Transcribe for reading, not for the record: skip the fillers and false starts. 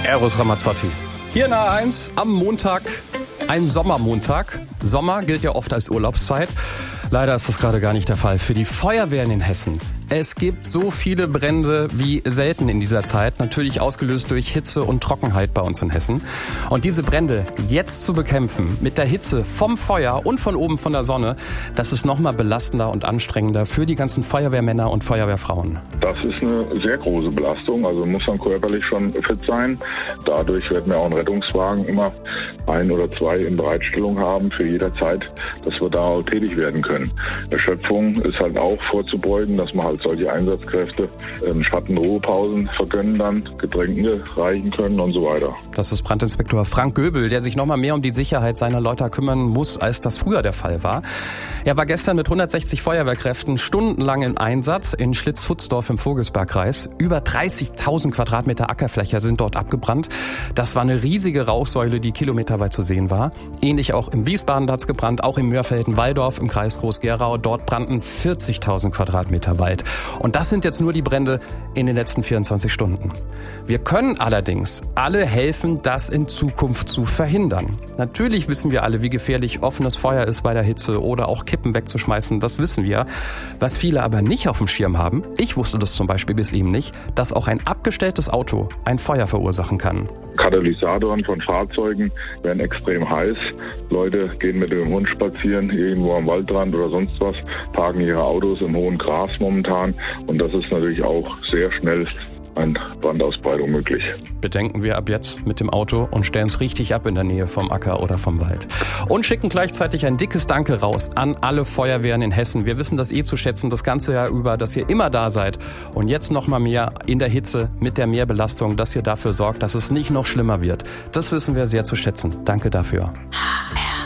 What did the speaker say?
Eros Ramazzotti. Hier in A1 am Montag, ein Sommermontag. Sommer gilt ja oft als Urlaubszeit. Leider ist das gerade gar nicht der Fall für die Feuerwehren in Hessen. Es gibt so viele Brände wie selten in dieser Zeit, natürlich ausgelöst durch Hitze und Trockenheit bei uns in Hessen. Und diese Brände jetzt zu bekämpfen, mit der Hitze vom Feuer und von oben von der Sonne, das ist nochmal belastender und anstrengender für die ganzen Feuerwehrmänner und Feuerwehrfrauen. Das ist eine sehr große Belastung, also muss man körperlich schon fit sein. Dadurch werden wir auch einen Rettungswagen immer 1 oder 2 in Bereitstellung haben für jederzeit, dass wir da auch tätig werden können. Erschöpfung ist halt auch vorzubeugen, dass man halt solche Einsatzkräfte Schattenruhepausen vergönnen, dann Getränke reichen können und so weiter. Das ist Brandinspektor Frank Göbel, der sich nochmal mehr um die Sicherheit seiner Leute kümmern muss, als das früher der Fall war. Er war gestern mit 160 Feuerwehrkräften stundenlang im Einsatz in Schlitzfutzdorf im Vogelsbergkreis. Über 30.000 Quadratmeter Ackerfläche sind dort abgebrannt. Das war eine riesige Rauchsäule, die kilometerweit zu sehen war. Ähnlich auch im Wiesbaden hat es gebrannt, auch im Mörfelden-Walldorf im Kreis Groß-Gerau. Dort brannten 40.000 Quadratmeter Wald. Und das sind jetzt nur die Brände in den letzten 24 Stunden. Wir können allerdings alle helfen, das in Zukunft zu verhindern. Natürlich wissen wir alle, wie gefährlich offenes Feuer ist bei der Hitze oder auch Kippen wegzuschmeißen, das wissen wir. Was viele aber nicht auf dem Schirm haben, ich wusste das zum Beispiel bis eben nicht, dass auch ein abgestelltes Auto ein Feuer verursachen kann. Katalysatoren von Fahrzeugen werden extrem heiß. Leute gehen mit dem Hund spazieren, irgendwo am Waldrand oder sonst was, parken ihre Autos im hohen Gras momentan. Und das ist natürlich auch sehr schnell eine Brandausbreitung möglich. Bedenken wir ab jetzt mit dem Auto und stellen es richtig ab in der Nähe vom Acker oder vom Wald. Und schicken gleichzeitig ein dickes Danke raus an alle Feuerwehren in Hessen. Wir wissen das zu schätzen, das ganze Jahr über, dass ihr immer da seid. Und jetzt noch mal mehr in der Hitze mit der Mehrbelastung, dass ihr dafür sorgt, dass es nicht noch schlimmer wird. Das wissen wir sehr zu schätzen. Danke dafür.